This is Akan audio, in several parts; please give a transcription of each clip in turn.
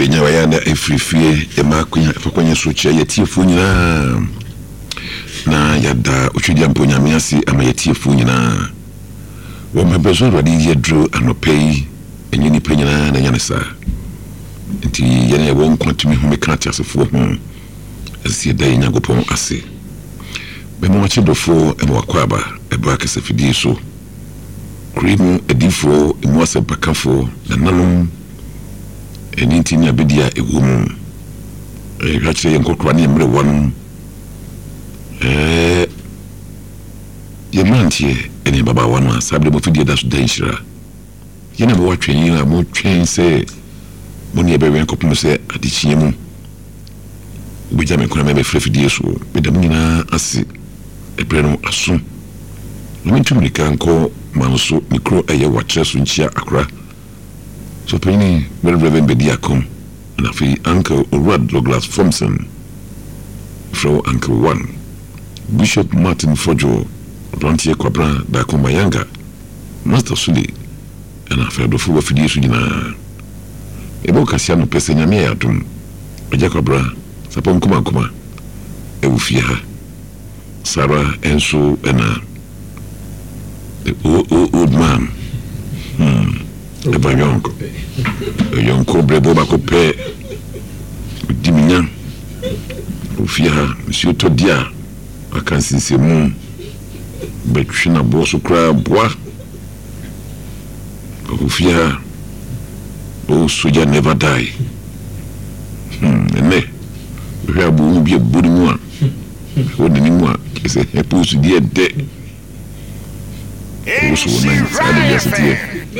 benya waya na efrifie e makonya fakonya so chia yetiefo nyina na yada otwidi amponya miasi ama yetiefo nyina wo mabezo rodi yedro anopei enyini penyina na nyanesa nti yene wo nkwatumi hu mekati asefo hu asi dai nyagopon ase be mo chidofo e mo akwaba e ba kesafidi so krimu edifo e mo asempakafo na nanom eninti ni abedia egum gachire yenkokwa ni emre won yemantie eni baba won sabre mo fidie da so danshira yena mo watwen na mo twen se mo ni ebe wen kopum se adichie mu obeja me kona me frefidie so be da nyina ase ebre no aso no ntumi kanko manso mikro eye watre so nchia akra so penny Reverend Bediakom and afi Uncle Rod Douglas Thompson from Uncle One Bishop Martin Fojo Rantie Kwabra da Kumayanga Master Sule and afi do fu afidi so nyina ebo kasia no pese nyame ya dum oja Kwabra sapon kuma e wo fie ha Sarah enso ena the old man eba yonko brebo ba ko pe diminya ofia monsieur Todia akansi semu betwina boso kra boa ofia o soja never die ne be abu bi bodi mu a o ni mu a kese e pusu die de o so na sa de sitie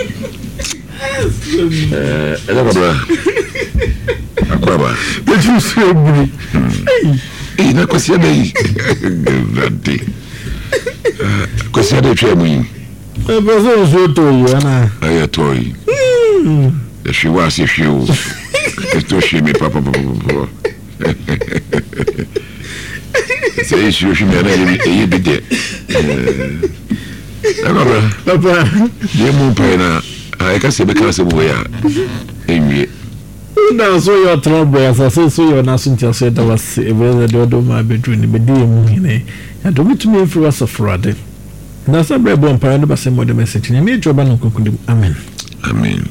akwaba you say buri na kwasi dai grande kwasi dai twemu bezo so to you na aya toy e shi wa si shi o esto shi mi papa sei shi mi na e bide papa demo pena I can say because of where anyway. Now, so your trouble as I say, so you're not since you said that was a very do my bedroom, the medium, and to meet me for us of Friday. Now, some rebel and parent about some more the message in a major banner conclude. Amen. Amen.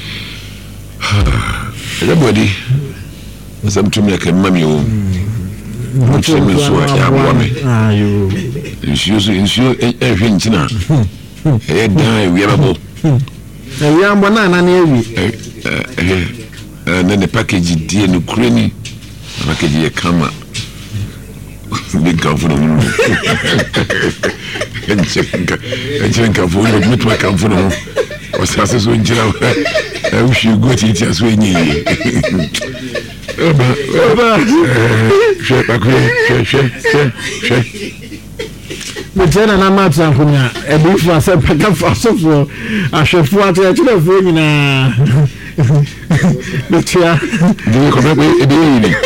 Everybody, some to me, I can mammy. What you mean, so I you ensure everything. Head die, we have we are banana nearly. And then the package dear no cranny, package a camera. Big comfort. And check for with my comfort. Was as when I wish you go to it as we need. Mutena na matsa kunya ebifu asepaka fasofo ahwefu atachira fo nyina metia de ko be ebi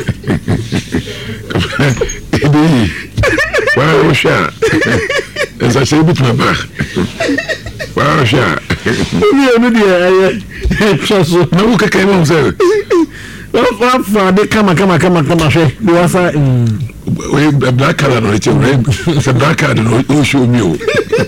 wa osha eza sebi tuma wa osha ni dia aye chaso na uka kai mo mzee wa de kama she do wasa we black color no it's a black card no show me o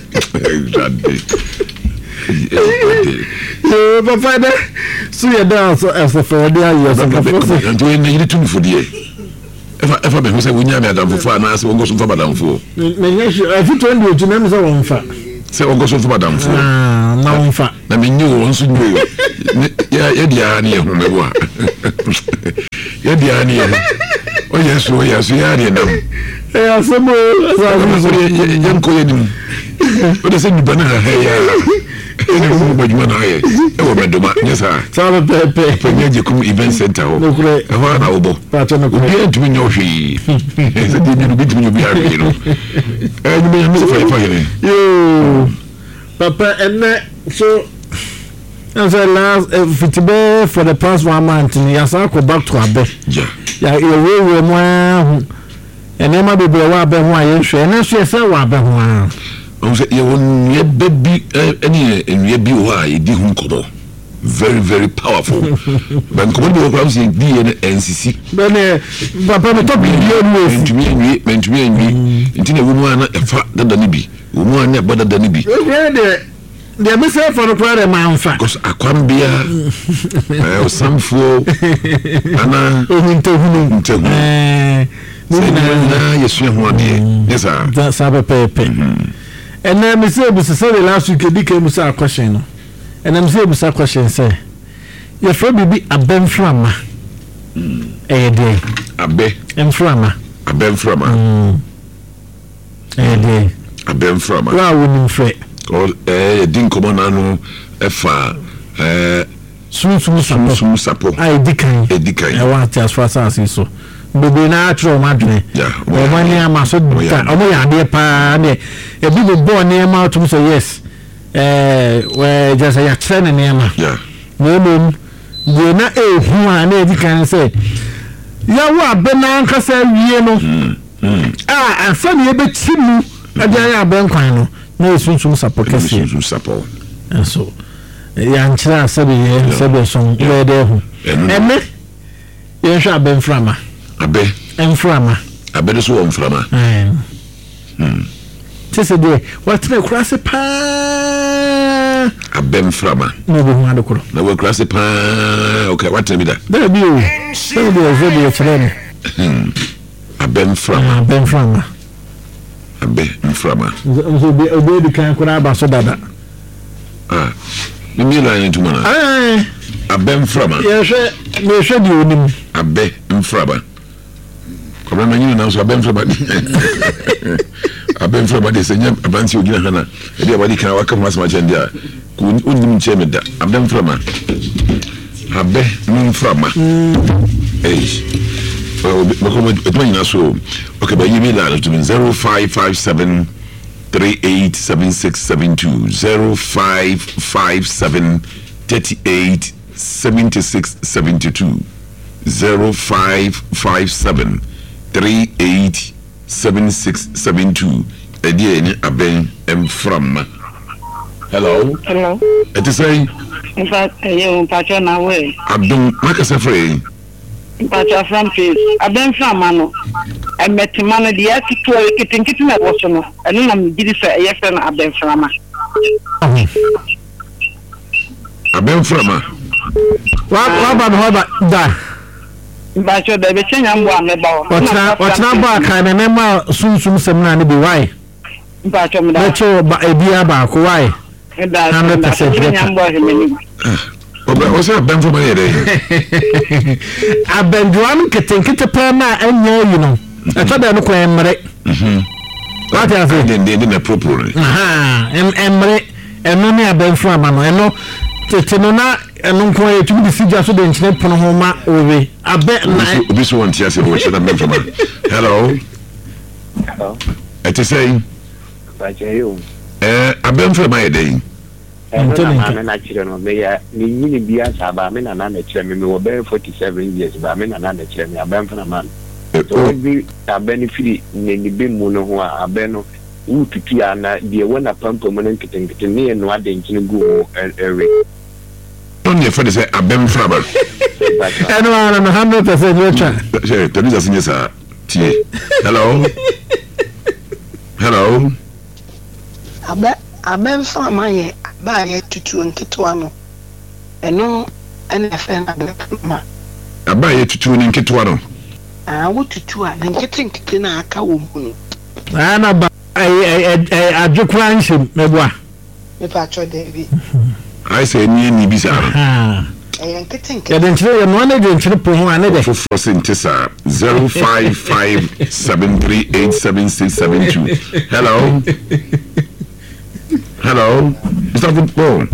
papa de so ya da so as for dia you so for and we need to for dia ever be say we nya me adam for na say wongo so for madam for me nya afi 20 to na say won fa say wongo so for madam for na won fa na me nyu won so nyu ya dia na ehun me bo ya dia na oh yes ya dia nam asemo yanko yedim o de se ni bana ha ya ene mo bajuma na ye e wo medoma nyesa sabe pepe penyeje kum event center ho e ho na obo obi ntumi nyo hwi se di ni bi tumi bi ari no e ni me so fa here yo papa enne so and so last fitbe for the past 1 month ni yasa ko back to abe ya we mo enema bebe wa abe ho aye hwe ene so yesa wa abe ho on se ye won ye baby eni enye bi ho a ye di hu nkobo very very powerful but come on the say be NCC bene papa me top video no mentumi enwi ntina wo mu ana efa dada ni bi wo mu ana bada dada ni bi the myself for the prayer manfa because akwambia osamfo ana ohuntohunu na yesu ho ade yes sir that sabe pepe and then me say busa say last week dike musa question no and I'm say busa question say your friend bibi abemframa dey abemframa abemframa wa wonim fre din komo na no efa sumu sapo ai dikan e wa ti as far as so bebe na atro madwe o mani ama so ta o mo ya de pa ne e bi go born ne ma to say yes we just ya train ne ma no de na ehu a na dikan say ya wa be na nkasa wie no afa ne be timu ade ya be nkwan no na sunsun support kesi support so ya nchira sabe son ile de hu eme ye hwa abemframa enframa abe so enframa tese de what na krase pa abemframa no be hu adokoro na we krase pa okay what na be that there be o so de video chere abemframa so be de kan kura ba so dada me la ni tuma na abemframa ye hwe de onim abemframa kobra manyi na so abemframa de senya abanti ogina hana e dia badi kan waka masma chende a ku onim cheme da abemframa okay, but you mean that to 0557 387672 0557 387672 0557 387672 Edieni aben from. Hello. It is saying in fact you pacho na we Abdul Makasa free pacho from face aben from ano I met man the attitude kitin na was no eno na mgidi say e fe na aben from wa ba da pacho da be chenya mbo ameba whatna ba kan na ma sunsum sem na ne bi why pacho mda pacho ba ebia ba ko why 100% what's up, Ben from here? I've been drawn kete pana and you know. I thought I look emre. What I said didn't appropriately. Emre and no me ben from ano no tetenona eno ko e tumi si ja so de nchine pono ho ma owe abe na obi so want yes we should ben from. Hello. It is saying aben from my day. I'm not children. May I need be as about men and another chairman. We were very 47 years, but men and another chairman. I'm Ben from a man. So be a benefit in the Bimuno who are Beno, who to Tiana, the one a pump permanent getting near and what they can go every. Only for the say a Ben Faber. And 100% your child. There is a senior. Hello. Aben from my buy tutu nketwa no eno ene fe na ma abaye tutu ni nketwa no wo tutu a nkete na aka wo mu no na ba adwekwa nhyem meboa me pa cho David I say ni bi sa nkete ya den chire ya no na de nchire po ho ane de for sintesa 0557387672 Hello, Mr. Football.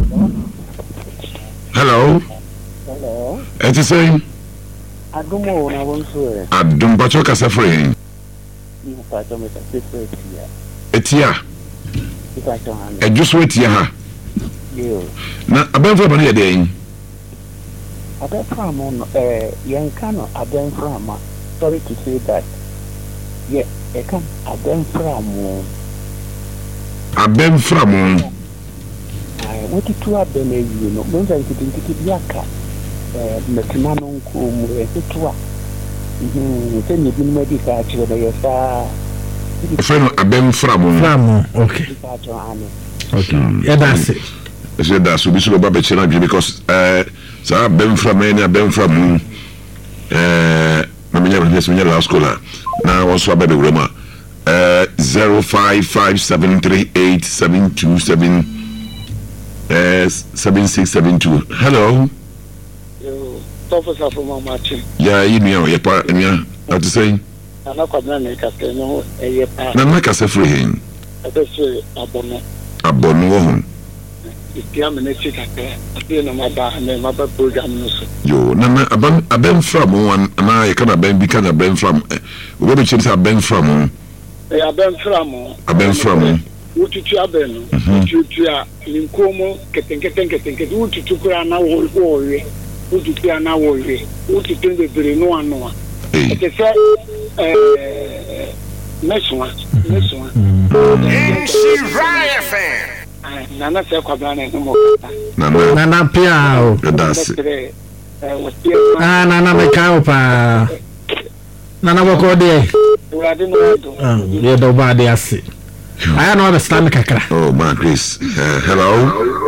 Hello. It is saying Adumo na wonso Adum Pacho Kasafre. Pacho me Etia. Pacho han. E just wait here. Yo. Na aben for bani dey. Aben from no yenka no aben from. Sorry to say that. Yeah, e kan aben from. Abem from what to two up the name, no, don't I get yaka, Metimano, to send you been medical actually, yes, a friend of Abem Framo. Okay. Okay. Yeah, that's it. I said that's so be about because so Abem from any Abem from my last scholar. Now also a baby Roma 05573872 7672. Hello. Professor from Martin. Yeah, you know, your part, yeah, what to say? I'm not quite no, a part. No, make us a free him. I just say, Abono. Abono. If you have a next I feel no matter, and then my program. Yo, Nana, Abem from one, and I can't Ben become a Ben from. What the chips are Ben from? They are Ben from. Abem from. What you have been? You are in Como, getting, what you took around now, warrior. What you can now worry, what you think the no one know. It's next one. Nana say Kwabana no more. Nana Piao. That's Nana Mekaupa. Nana Wakode. Yeah, the body I see. I don't understand Kakra. Oh, my Chris. Hello.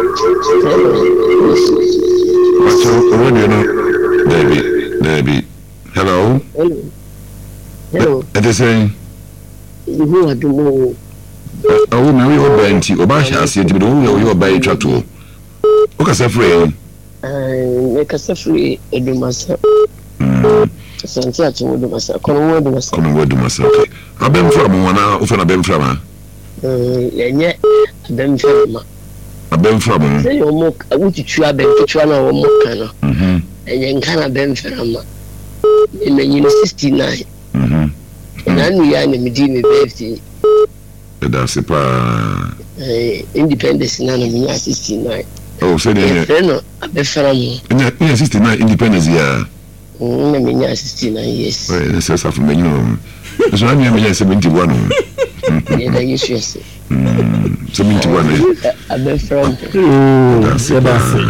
What do you know? Debbie. Hello. Hello. At the same. You are doing. Oh, we were buying tea. Obasha said to me, you were buying tractor. Okay, sir, free. Make us a free Edumasa. Santia to Edumasa. Come word to myself. I've been from one hour, often I've been from. Yet, I've been from. I've been from. Say, you mock, I would to a bed to one or more canna. And then can I been from in the year 69. And I knew I am Medina birthday. That's a Independence in 69. Oh, say that. I've been from 69 independence, yeah. 69 years. That's a for me. So I'm 71. Yeah, you should say 71. I've been from. That's it.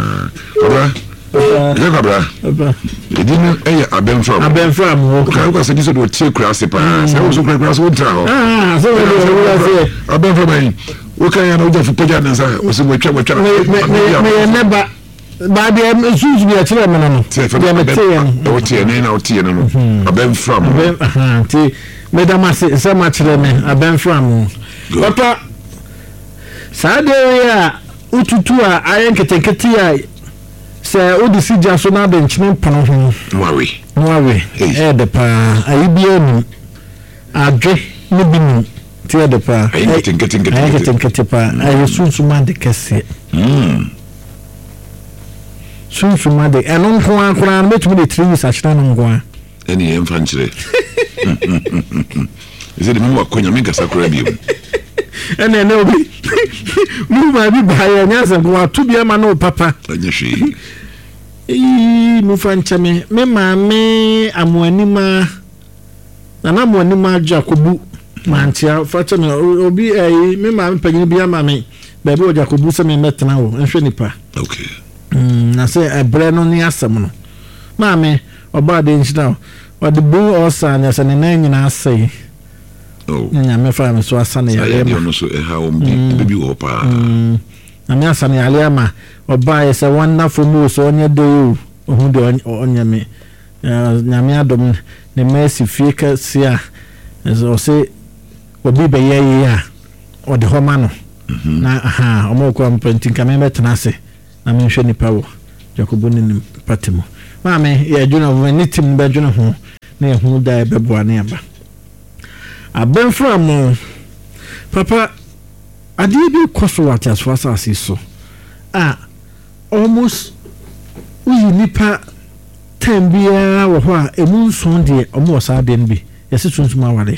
It didn't. I've been from. Okay, because this is what take grassy pass. I was so grass would travel. So I've been from me. Okay, I know that for Pajamas. I was a witch. Never. But I'm soon to be a chairman. I've been from. Madam, I say so much. I've been from. Papa. Saturday, Ututua, I ain't getting Katia. Say, what the Sija so now bench name Panohum. Worry. The pa, I be a drink, maybe tear the pa. I ain't getting Katipa. I was soon to man the cassette. Soon to Monday, and on Juan, met me the trees at Shannon. Any infantry. Is it the moment when you make a sacrament? And then no be move my be by and answer go to be a man no papa. She Mufancha me mame amwanima na namwanima Jacobu mantia facha me obi me mame panyin bia mame ba be Jacobu se me metena wo nhwe nipa. Okay. Na say ebre no ni asem no mame oba de nchina o de bu osa na se ne nyina asai. Oh. Nya me fa me so asane ya le ma. So how baby wo pa. Na me asane ya le ma oba ye se wonderful mo so onye do ohun de onye me. Nya me adom ne mercy fika sia. So say obi be ye ya o de homa no. Na omo ko ampentin ka me metena se. Na me hwe nipa wo. Jacob ni patimo. Ma me ye adwuna wo ni tim be adwuna ho. Na ye hu da e beboa na aba. I've from Papa. I did be cost what as far as I saw. Almost we nipa 10 beer or what a moon soon dear almost I didn't be. Yes, it's to my worry.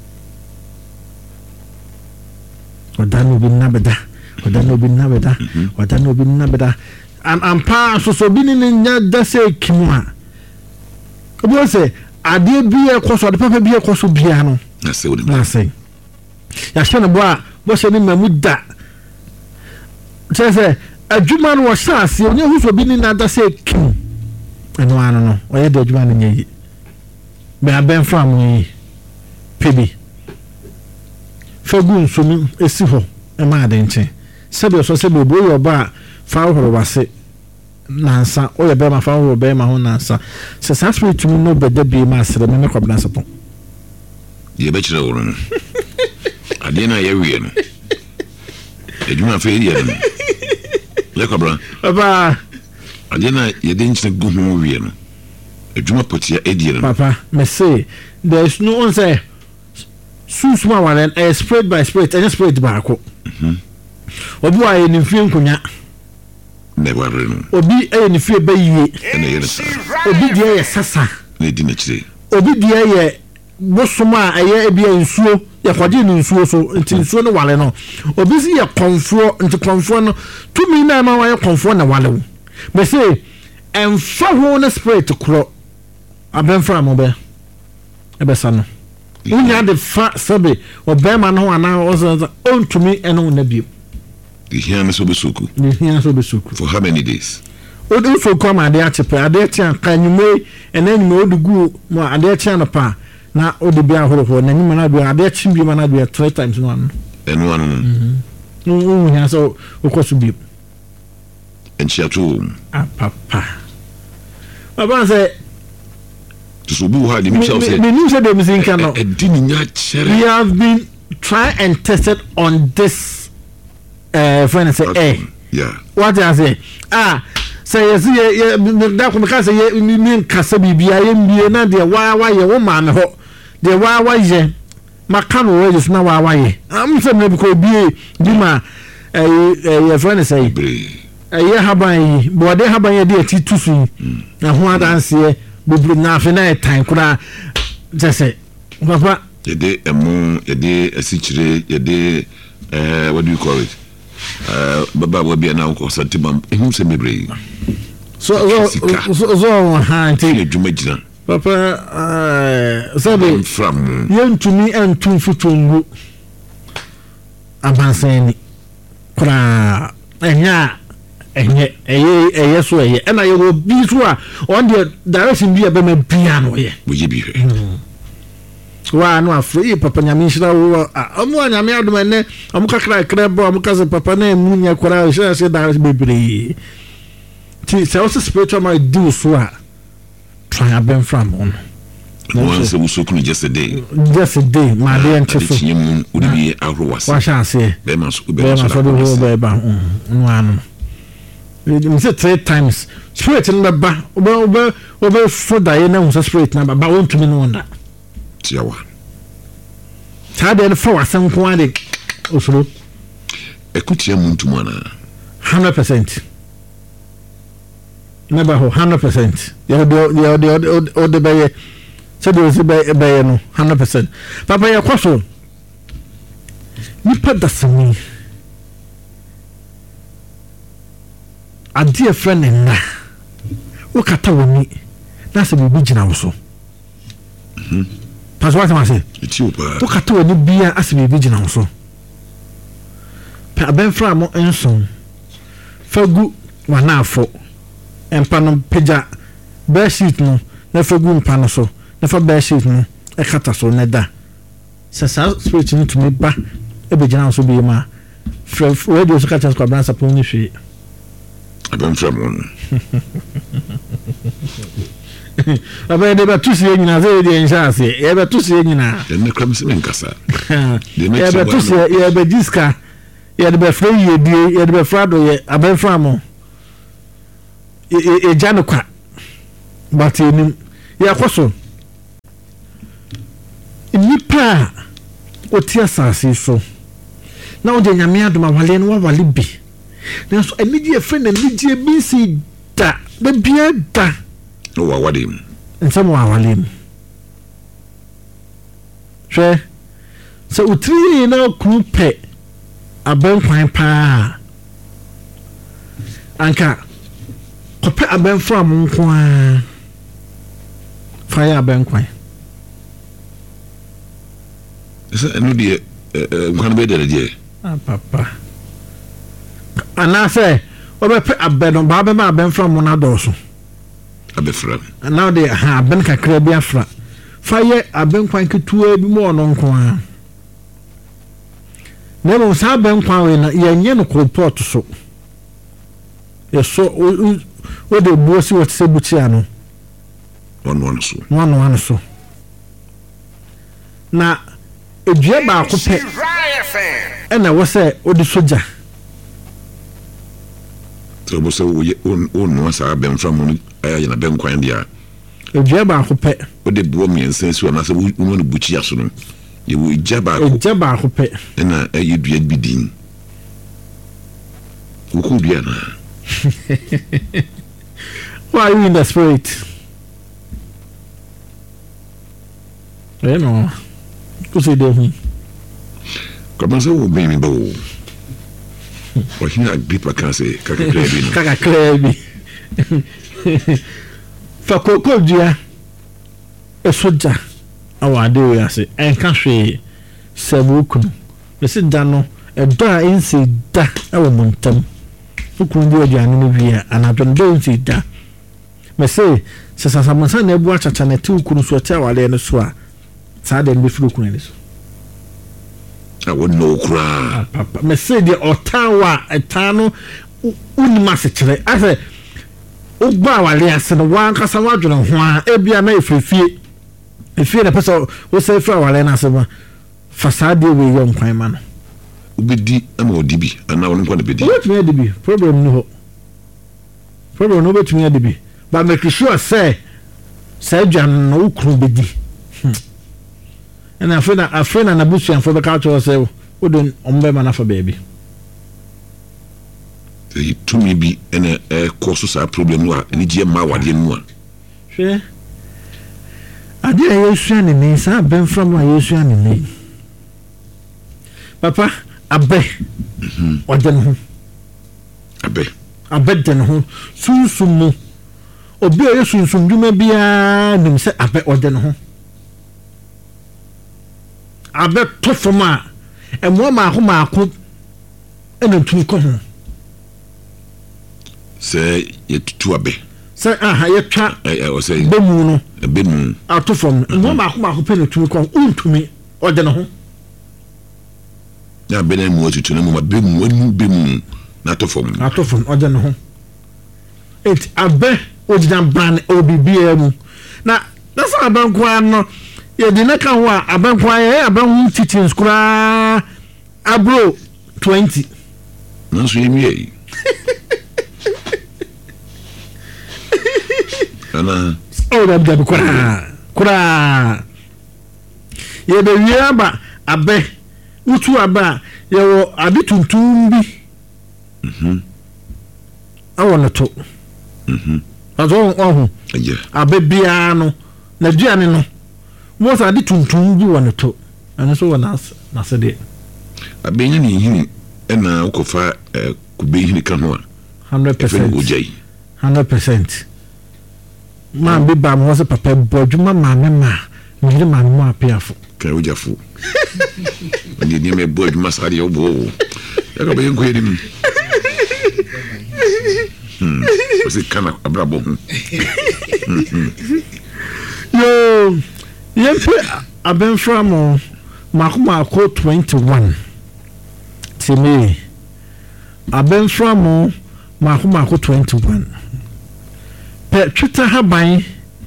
Or that will be nabeda, or that will be nabeda, or that will be nabeda. I'm pa so being in that say Kimwa. Come say, I did be a cost or the papa be a cost of piano. I say what I say. Yashana boa, what's your name? Muda. Say, adwuma no wɔhyɛ onye hu so bi ni nada sɛ kim ɛno ano no ɔyɛ de adwuma no nyɛ yi bɛ abɛn from yi pebi fagu nsumi esi hɔ ɛma ade nkyɛn sɛbi ɔsɔ sɛbi obo yɛ ɔba fa horo wase nansa ɔyɛ bɛma fa horo bɛma ho nansa sɛ saa spirit mu no bɛda bi ma asere me kɔbna sapɔn yɛ bɛkyerɛ wo no adeɛ na yɛ wie no adwuma fa yɛ no yɛ kɔbra papa adeɛ na yɛde nkyerɛ gu ho wie no adwuma potia edie no papa me say there is no one say susuma walen spread by spread any spread baako obi wa yɛ nfie nkonya na ware no obi yɛ nfie bayie na yɛ nsa obi deɛ yɛ sasa na di na kyerɛ obi deɛ yɛ bosoma ɛyɛ ebia nsuo yɛ kwade no nsuo so nti nsuo no wale no obi si yɛ konfo nti konfo no tumi na ma wa yɛ konfo na wale wo be say emfa ho na spirit kro abɛmfra mo bɛ ɛbɛsa no unya de fa sabe obɛma no ana ɔsɛ ontumi ɛno na bio the here so besuku for how many days o do so come ade achepe ade tia kanyume enani me odugu mo ade tia no pa na o de bia horoho na nyima na do ade chimbi ma na do 3 times no ano eno ano no unya so okoso bio enchiato papa baba say so bu ha di mi say dem zinka no edini nya chere we have been try and tested on this friend say yeah what I say say yes da ko ka say mi kasa bibia ye mbie na de wa ye wo ma me ho de wa ye maka no we just na wa ye am say me ko bie di ma ye friend say ye haban yi bo de haban ye de ati tusu na ho adanse bobru na afi na tan kura say papa ye de emu ye de asichire ye de what do you call it baba wo bia na ko santimam ehum se mebre so ti edwuma gina papa sabe from yentumi antum futungu abansani kura enye so eye na ye wo bi so a on the direction bi aba ma bia no ye wo ye bi wa no afri papa nyame hira wo amu nyame adom ene amu kakra krebo amu kase papa na emu nya kwara hira se da bebre ti se o spiritual my do so a try abem from on no se wo sokunu just a day ma de ente so chinyem odi bi ahrowas wa sha se be ma so do be ba no anu we say 3 times spirit in ba obe so da ye na hu spirit na ba won to me no wonder tiawa tade no fa wasan ko ade osoro ekutia muntu mana 100% never 100% you the baye so do se baye no 100% papa ya kwaso nipa dasami ade friend na wo kata woni na se bi gina wo so pas what I say wo kata woni bia asibi bi gina wo so pa ben fra mo enson fagu wanafo empa no peja bear sheet no na fagu empa no so na fa bear sheet no e kata so na da sa spirit no to me ba e be gina wo so bi ma radio so kata so branch upon ni hwe abem fra mo aba de ba tusi nyina ze de nshase e ba tusi nyina ne kram se nkasa e ba tusi e ba diska e de ba fra ye die e de ba fra do ye abem fra mo e jano kwa but enim ya kwaso nipa otia sase so na o de nyame adoma wale no wale bi na so enije friend enije bi si da be bia da no wa wadim nsam wa walim hwe so utri na ku pe aban kwan pa anka kope aban from nkwa fire aban kwan esa eno de nkwan be de papa ana say obepe abedo ba be ma ben from na doso abefra now they ha ben kakra bi afra fa ye aben kwan ketua bi mo no nko a na mo sa ben kwan we na ye nye no report so ye so o de bosi what se butia no one so na edua ba ko pe na wo se odi soja so bo se o no sa ben from ayi na ben kwan dia edua ba ko pe odi bo miensen so na se wo no buchi aso no ye wo ejaba ko pe na ayi dua bidin wo ku dua na why are you in the spirit no ko se de hu como se wo bem bo o hina gripa kanse kaka krebi fa ko dia e soja awade we ase enka hwe sebukunu me se da no e do a ense da e wo montam ukunu bi aduane no bia anadon do ense da me se sasamansa na ebu achacha na ti ukunu so tia wale no so a sa de bi furu ukunu ni so I would know cry. Papa, me say the Ottawa etano unima se kire. I say ugba wale ase no wan kasa wadwene ho a ebia na efefie. Efie na pesa wo say fra wale na ase ba. Fasade we yom kwan ma no. Ubedi ama odibi ana won kwa bedi. What me odibi? Problem no ho. Problem no betumi odibi. But make sure say dwan no ukru bedi. And afena na busu and for the culture say wouldn't ombe man for baby. They to me be any causes a problem no any GM wade no. Sure. Ade ayesu ani me sa ben from ayesu ani me. Papa abe. Oden ho. Abe den ho. Sunsumu. Obi ayesu dwuma bia nim se abe oden ho. Abe to foma emo ma ko ena tun ko ho se ye tutu abe se ye twa o se bemu no bemu ato fom emo ma ko pe na tun ko untumi ode no ho ya be na mu tutu na mu bemu na ato fom ode no ho et abe ojina ban obibia mu na sa ban kwa no ye dina kan wa aban kwa ye aban teaching skura abro 20 no so yemi ana o da kura ye be wi ba abe utu aba ye wo abi tuntum bi awon to azo ohun abe bia no na duane no most adi tuntum bi won to ana so wona na se de abenya ni hini na ukofa kube hini kan ho 100% 100% ma bi ba mo se papa bodwuma ma me ma ni ma mo apiafo kan ojafu ni me bodwuma sare obo ya ka be nko yedim o se kana abrabo yo yempe aben from makoma 21 timi aben from makoma 21 pe twitter haban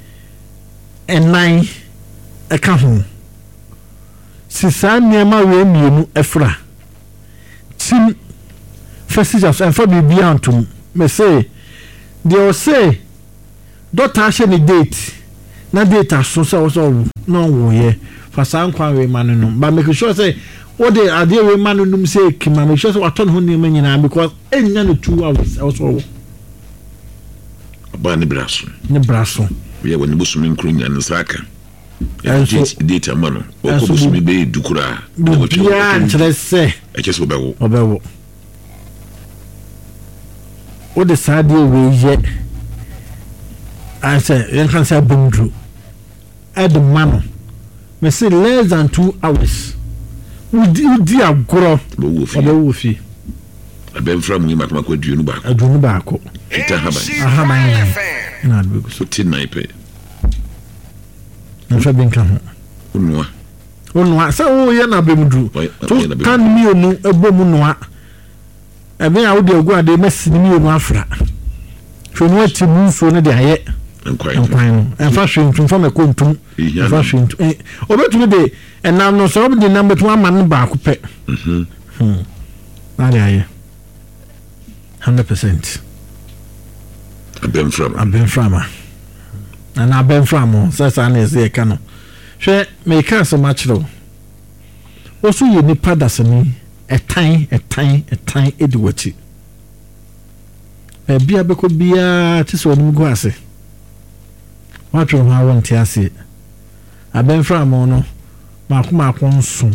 enai eka ho sisa niema we mienu efra tim festivals and for bibia antum me say they say doctor she ni date na data so no wo ye fa san kwa we man no but make sure say what they are there we man no say kima make sure say waton ho nima nyina because enya no 2 hours also ba ne braso we woni busumi nkrunya ne saka data mano ko busumi be dukura no ya interesse echeso bewo o de sade we ye I say you can say bundru at the man me say less than 2 hours we di agoro obe wo fi abemfra mu makoma ko aduonu baako aduonu baako kita haban na adbego so tin naipe na fa benka ho onwa sa o ye na bemdu to kan mi onu ebomu noa ebe a wo de ogu ade masini mi onu afra hwenu ati mu so ne de aye nkwan no enfa hwentum fa me kontum enfa hwentum obetumi de enam no so de nam betu ama ne baako pe na de aye 100% abemframa na abemframo sasa na eze ka no hwe me ka so machro oso ye nipa dasani etan ediwati bia beko bia tiso onim go ase watro ha wonte ase abemframo no makoma konso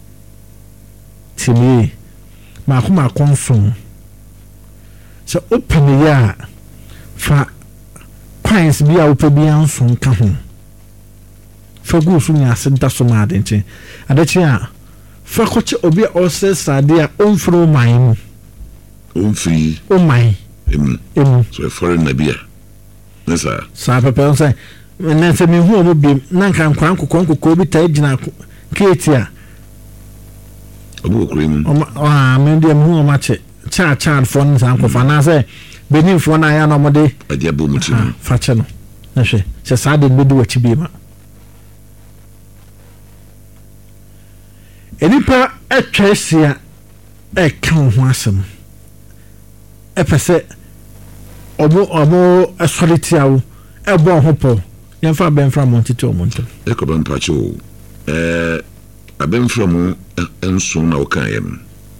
timi makoma konso so open ya fa kwans bia opa bia nso nka ho fa go so nya ase da so ma adenche adeche a fa koche obi a ose sade a onfro man mu onfri o man so foreign na bia nesa sa papa on say na se me hu o bi na nka nkwan kokko bi ta gina keti a obu okrim me dem hu o ma che cha fon san ko fa na say benin fo na ya no mode adia bo muti fa che no na hwe se sa de bedu wachi bi ma enipa etwesia e kan ho asem e pese obo asoliti awo e bo ho po yen fa ben fra montito e ko ban pa cho aben from enso na o kan yem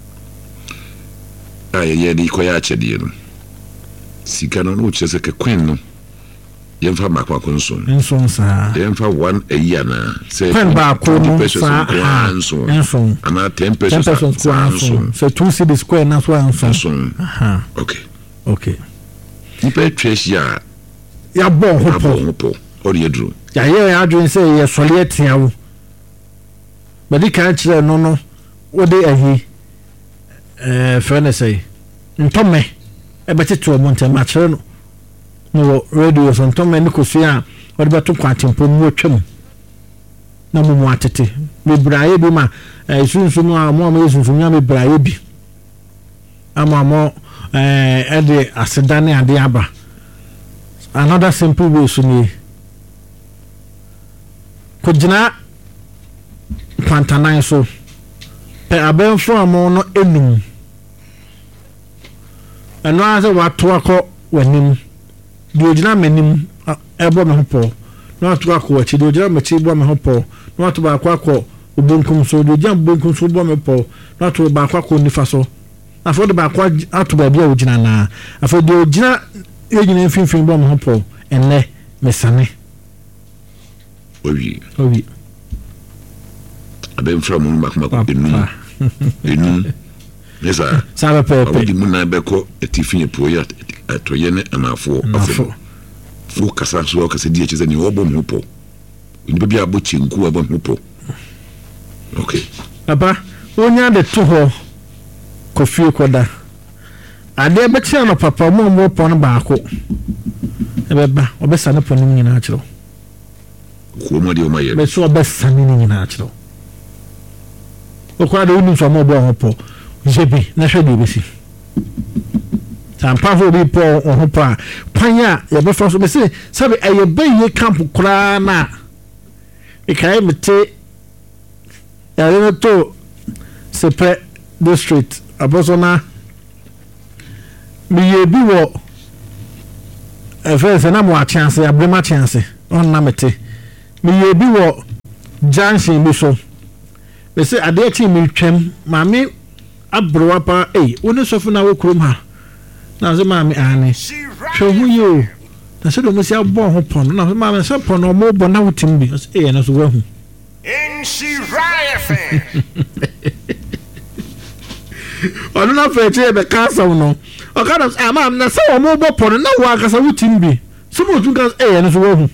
ye di ko ya chede no sika no no chese ke queen no yen fa makwa konso enso sa yen fa 1 a year na say queen ba ko no sa enso ana 10 pesos enso so 2 cedi square na so enso okay ni pe trash ya bon hopo ori edru ya adwin say ye sole atiawo badi kan kire no wode ahi fene say ntome ebeti to monte machire no radio so ntome ne kosia wode beto kwatempo mu atwam na mu atete bebraye bi ma sunsun a mo sunsun ya bebraye bi ama ede asedane ade aba another simple way so ni ko jina pantanan so pe aben from no enum eno ase wato akọ wanim di ogina manim ebo me hopo no wato akọ wachi di ogina machi bo me hopo no wato ba akọ obonkum so di ogina obonkum so bo me po no wato ba akọ nifa so afọ de ba akọ ato ba bia ogina na afọ di ogina egina mfimfim bo me hopo enne mesane owi aben from makoma enum nesa sabe pepe odi muna beko etifin po ya atoye ne anafo fo kasa so kasa di echize ni obo mpo ni bia abo chinku abo mpo okay papa onya de to ho kofi koda ade betia no papa mo pon baako ebeba obesa ne pon ni na achiro ko mo de o maye be so obesa ni na achiro okwa de unu so mo bo hopo jebi na hwe de besi tampa fo bi po hopa panya ye be fa so be se sabe aye be ye camp kura na e kai mete ya le to sepre district abosona mi ye bi wo efe se na mo a chance ya brema chance on na mete mi ye bi wo junction bi so be se ade ti mi twem mami abrowa pa woni sofu na wo krom ha na so mami ane hwe hu yo na se do mo si abo ho pon na so mami se pon no mo bo na wutim bi na so wa hu in she rife onu na fe che be cancer no o ka na mami na se wo mo bo pon na wo akasa wutim bi so mo tun ka na so wa hu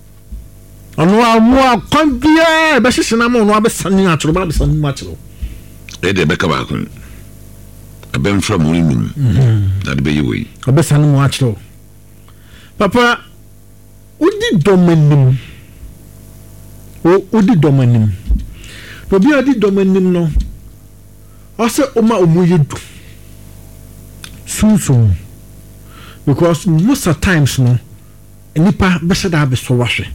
onu amu akwambia be hihina mo no abesani atoro ba besani ma atoro de beka ba ko abem from munum na de be yi obesa no mu achiro papa udi domanim udi domanim no bi odi domanim no ose oma omuyedu sunsun because most of times no nipa bese da be so wahwe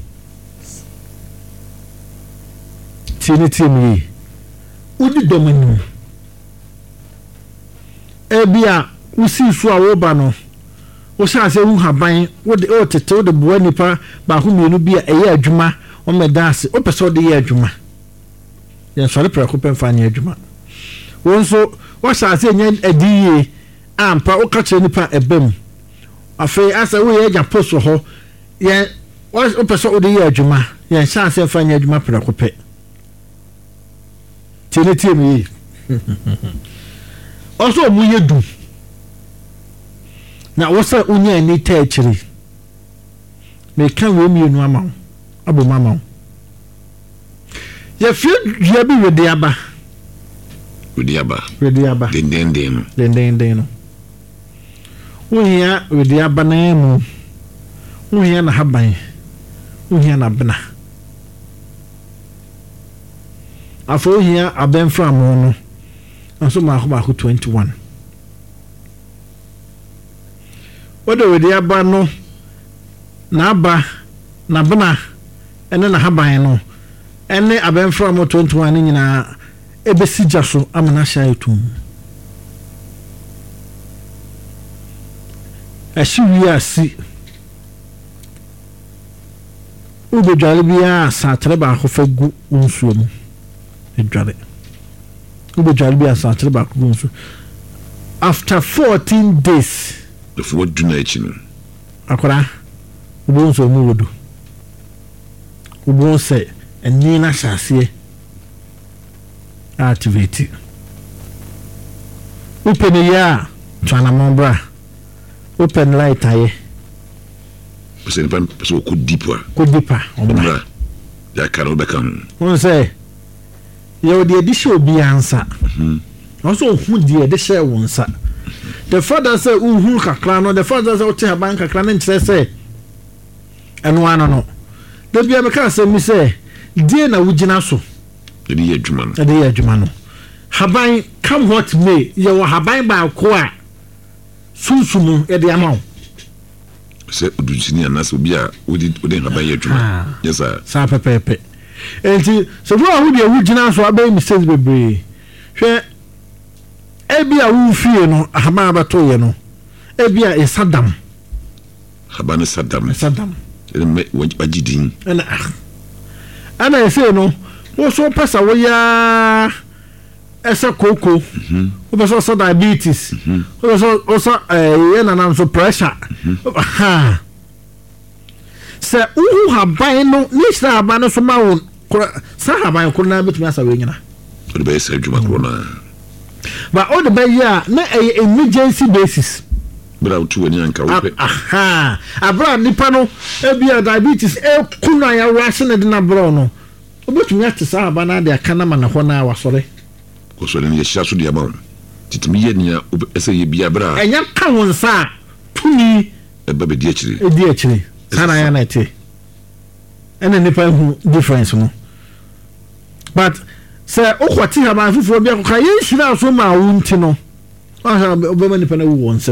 tini udi domanim ebia usi so a wo ba no wo sha se hu haban wo de o tete wo de bo nipa ba hu mienu bia eye adwuma o medase o pese o de ye adwuma ye sori pra ko pemfa nya adwuma wo nso wo sha se nya adiye ampa o ka che nipa ebem afi asa wo ye ja poso ho ye o pese o de ye adwuma ye sha se fa nya adwuma pra ko pe tini also mu yedu na wosa unya ni taachiri me kan we mienu ama abo mama ya fi ya bi we diaba den no unya we diaba na mu unya na haban unya na bena afo unya aben from no aso ma ko 21 odo we dia ba no na ba na bana ene na haban no ene aben from 21 ni nyina ebesi jaso amana sha etum ashi wi asi ubo jale bia sa treba ko fagu unsuo mu edware ubo jale bia sa treba ko unsuo after 14 days the fourth dunachino akora ubo unsuo mu wodo ubo se eni na shase activate open ya twana mombra open light aye se pan so ko deeper ombra ya karo bekam won say you the edition obi ansa also hu the edition wonsa the father say hu kakra no the father say o te haban kakra na nkyere say eno ano no da bia me ka say mi say die na wugina so edi ye adwuma no haban come what may ye wo haban ba ko a sunsumu e de amaw se udujini anaso bia odi haban ye adwuma yes sir sa pepepe enti so bro hu de wugina so abai mistakes bebre hwe ebia wu fie no haban ba to ye no ebia e sadam haban sadam me wajidin ana ese no wo so pesa wo ya esa koko wo so so diabetes wo so ye na so pressure ha se uhu haban no ni sha haban no so ma won sa haban ko na betumi asa we nyina o be se adwuma ko na ba o de be ya na emergency basis bra utu ani anka wo pe abra nipa no ebia diabetes kuna ya rush na de na bro no obetumi atesa abana de aka na mana ho na wasore ko so ne yesha so de ama titimi ye nia ese ye bia bra enya ka wonsa tumi eba be di akire sana ya na te ene nipa hu difference no but say okwati ha ma fufu bia ko ye hira so ma wunti no aha obema nipa na wu wonsem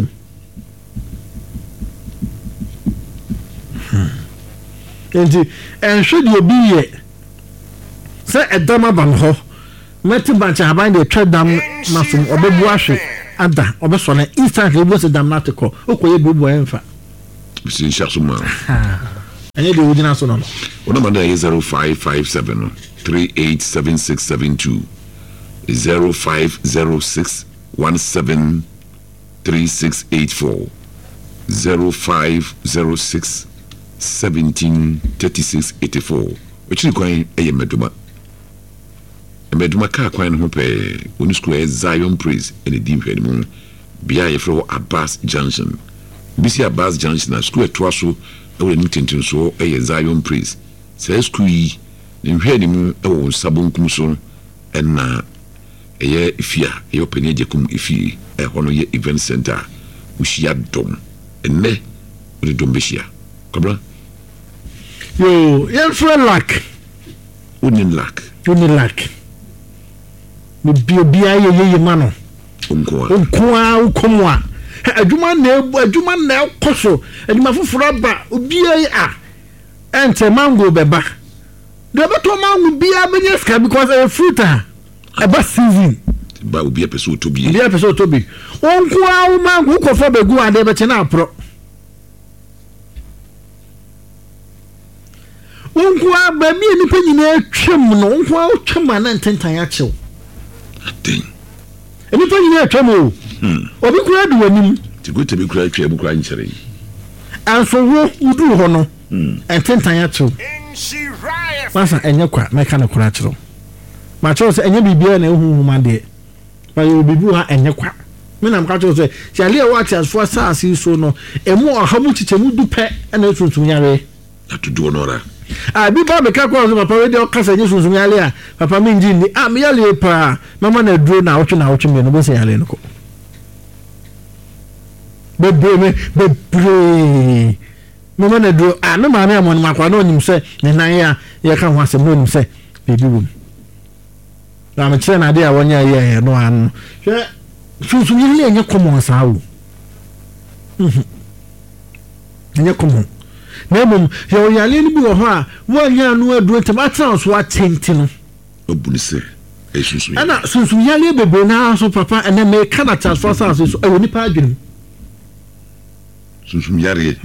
enti enhwe de obi ye se edama ban ho meti bancha haban de tredam na so obebu ahwe ada obeso na instantly obo se dam na teko okoye bubu enfa bisi shaso ma anye de wudina so no ona manda 0557 387672 0506 173684 0506 173684 which is going a meduma ka kwan ho pe oni school Zion Praise and the hwanimu bia ye fro Abbas Junction bisi Abbas Junction na school etwaso e wo ni tintin so e Zion Praise say school yi ni hwanimu e wo sabonkum so na ɛyɛ ifia ɛyɛ opani agyekum ifi ɛhɔ no yɛ event center ushia dom ene uri dom beshia kabra yo yɛmfrɛ lak unin lak me bia ye ma no onkoa ukomwa adwuma na koso adwuma foforo ba obia ente mango beba de beto mango bia benye ska because a fruit eba season ba obia pese otobi onkoa mango kofa begu ade be chena apro onkoa ba mi nipa nyina atwam no onkoa otwam na ntentan ya chew aten nipa nyina atwam o obi kura du anim ti go tebi kura atwa bu kura nkyere anso wo udu ho no ntentan ya chew masa enye kwa meka na kura chew ma chew se enye bibia na ehuhuma de ba yo bibu ha enye kwa me na mka chew se chale what as for sase so no emu ohamu chichemu dupe na etuntum yare atudu onora bi ba me ka kwa so papa we de okasa nye sunsun yale a papa me nji ni me yale pa mama na duro na otwe me no bo se yale no ko bebe mama na duro no ma me amon makwa na onim se ne nan ya ka ho asem no onim se bebi wom na me kire na de a wonya ye no an hwe sunsun yale enye common sawo enye common na mum yo yale ni bi wo ho a wonya anu aduro tematra so atenti no obunise esusu ana sunsun yale bebe na so papa ene me kana transfer so woni pa adwene sunsun yare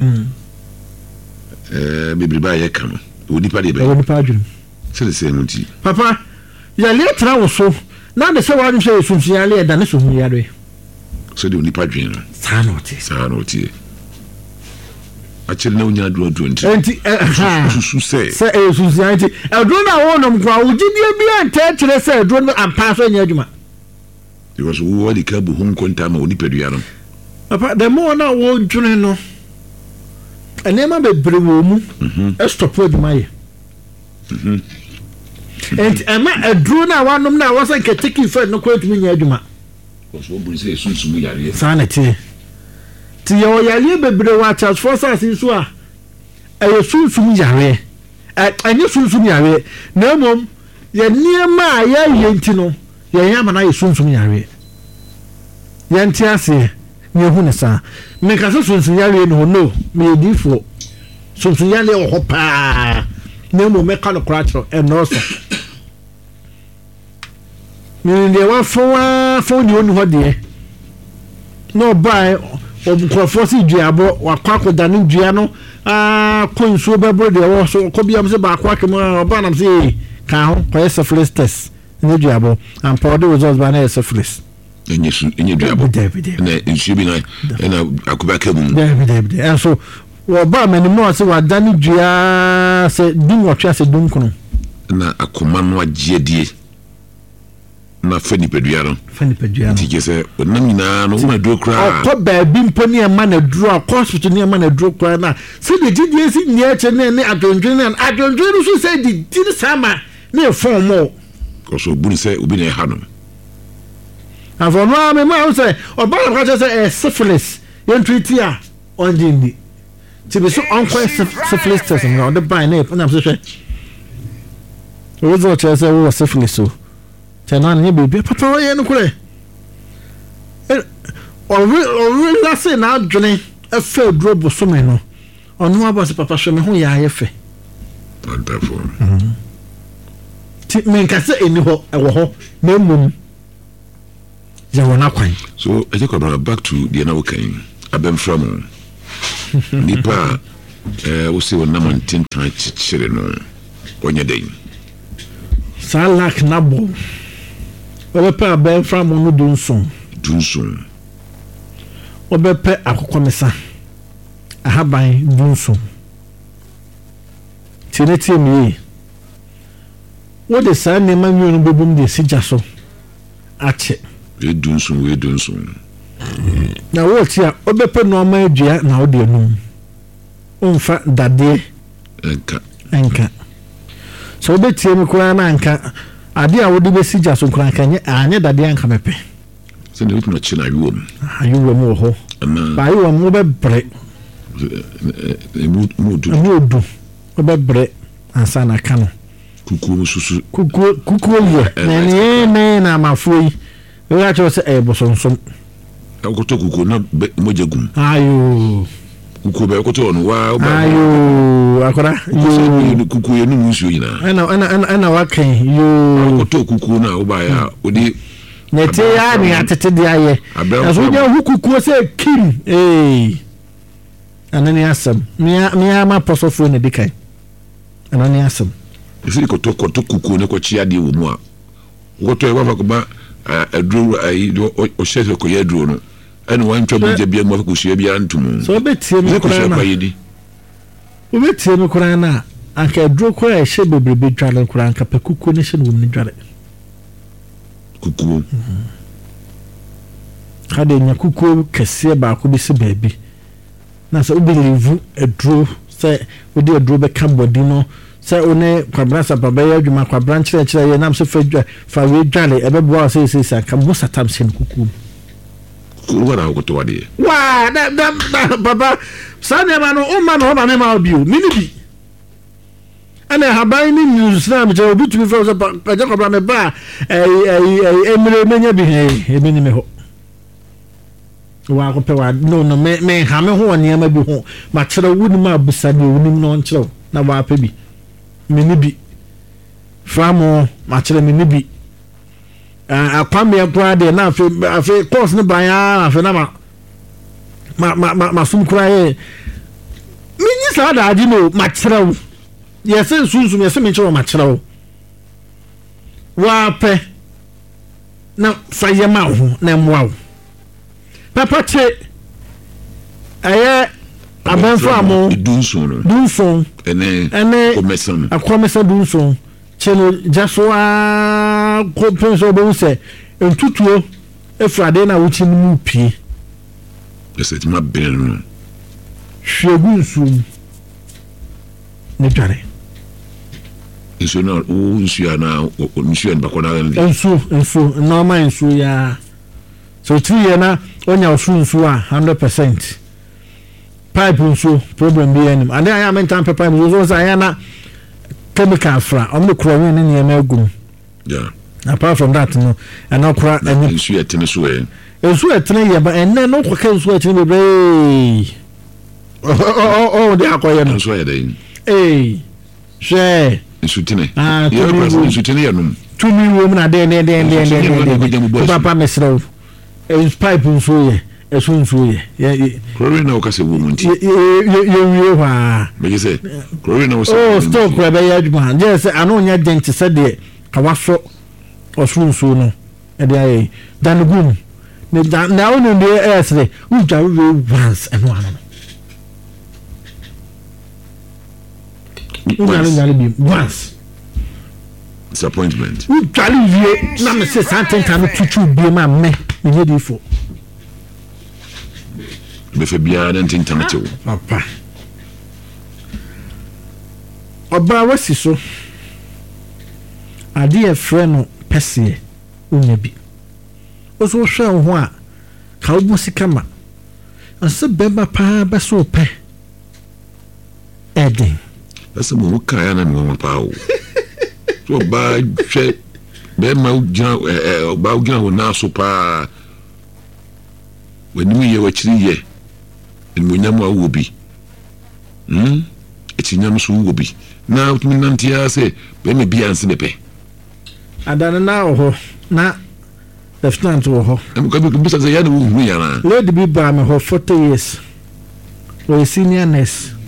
bebe ba ye kama woni pa de be woni pa adwene se nti papa yale tra wo so na de se wa anu se sunsun yale da ne sunsun yare so de woni pa adwene sa no ti achele na unya aduro nti susu se susu anti aduro na wo nom kwa ugidie bia nta kire se aduro no ampa so nya adwuma because wo wali ka bu hum konta ma oni pedua no papa the more na wo dwune no enema bebre wo mu stop adwuma ye and ama aduro na wanom na wo san ketiki fe no kwa tumi nya adwuma because wo bu se susu mu yare sanity ti yo yale bebre wa charge force asinso a aye sunsum yare anye sunsum yare na mom ye niema ya yenti no ye yama na ye sunsum yare yenti ase ne hu ne sa me ka sunsum yare no me difo sunsum yare o hopa na mom me ka no kratro e no so me de wa fo ni onu ho de no buy obukrofo si duabo wakwa da ne dua no konsuo bebo de wo so ko biam se ba kwa kem oba nam se ka ho ko syphilis test ne duabo and powder results ba na syphilis enye duabo na nsu bi na akuba kemu David and so wo ba mani mo se wa da ne dua se dum wo twa se dum kono na akoma no agiedie na fani peduaro tikese onam na no ma duro kra ko ba bi mponi e ma na duro hospital ne ma na duro kra na se de gidie si ni eche ne adwondwen so se di sama ne form mo ko so buni se obi na ha no avonu me ma say oba na ka say syphilis yen treat ya on di ti be so on kwa syphilis test no the by na na so hwe o zo che say wo syphilis so tena ne bebe papa ye no kure o la se na adwene afa drobo so me no onu abase papa hwe me ho ya ayefe wonderful ti men ka se eni ho e wo ho na mum ya wona kwan so I take back to the na wokan abem from nipa wo se wona mantin tan chichire no onye den salak nabo obepe abem from no dunsun obepe akokomesa ahaban dunsun tineti mi wo de sa ne manyu no bebum de sija so ache we dunsun na wo tia obepe no ma adua na wo de num onfa dade enka so obetie mi kura na anka ade a wode be sigya so nkran kanye anye dade anka mepe se ne wutuna china yuwom wo ho ba yuwom wo be bre mudu wo be bre ansa na kano kuku susu kuku ye na mafoi we a cho se bosonsom akoto kuku na mojagum ayo kuku be akoto no wa ayo akora yo kuku ye no musu yina ana wakan yo akoto kuku na wo ba ya odi nete ya ni atete dia ye aso nya kuku se kim anani asam mia ma posofo ne dikai anani asam ifiri koto kuku ne ko chia de wo mu a woto e wa ko ba adru ai o shefe ko yedru no ene wan twa buje bia mu ko hye bia ntum so betie me kura na anka adru ko e hye bebrebe dwale kura anka pekuku ne hye no ni dwale kuku hade nya kuku kese ba ko bi se baabi na so believe adru se we dey adru be kambodi no se one kwabra sapaba ya adwuma kwabra nkyerɛ ye nam so fa we dwale ebeboa se ka musa tam sen kuku wala ko to wade wa da baba sane ma no o ma no ba me ma obi o mini bi ana habai ni news na me je obi tumi fa so pa je kwabra me ba emire menya bi he emi ni me ho wa ko pe wa no me ha me ho ne ma bi ho ma kyerɛ wuni ma busa ni wuni no nkyerɛ na wa pa bi mini bi famo ma kyerɛ mini bi akwame akura de na afi course ne ban ya afi na ma sum kura ye minyi sa da adi no ma kyerɛ wo yɛsɛ sunsun yɛsɛ me kyerɛ ma kyerɛ wo wa pɛ na fa yɛ ma ho na mmoa wo papa che ɛyɛ abanfo amo dunson ene akwamesa dunson chelo jaswa ko penso bo se entutuo efrade na wuchi mu pie ese ti ma benu hwegunsu ne dware iso na o nsu ana nsu en bakona ensu normal ensu ya so 3 year na onya osunsu a 100% pipe nso problem bi enim and I am mentan pipe nso so ayana chemical fra omni chlorine ne niam agum yeah apart from that no and okra eni nsu etene so ensu etene ye ba enne no kwa ensu etene be de akoye no nsu ye dey she nsu tene nsu tene ye no tumi wo na de papa mesro pipe nso ye esunsu ye chlorine na okase wo munti ye wa me say chlorine na o stop kwa be yaduma je say anu nya dent se de ka waso osunsu no e de ayi danugum ne na onu de esre u jaru once and one once disappointment u jaru vie na me say something can tutu bi ma me me dey for be fe bia na ntintam tewo papa oba wasi so ade e frɛ no pɛsie onya bi oso hwɛ ho a ka wo sika ma anse beba pa ba so pɛ eden asa mo ka ya na no pa o so ba hwɛ be ma ugina ba ugina ho na so pa wani ye wachiri ye enmunyam awo bi etinyam so wo bi na utumi nantia se be me bia nse nepe adana na ho na lieutenant ho am ka bi bisa se ya na wo hu ya na lady bi ba me ho 40 years we senior nurse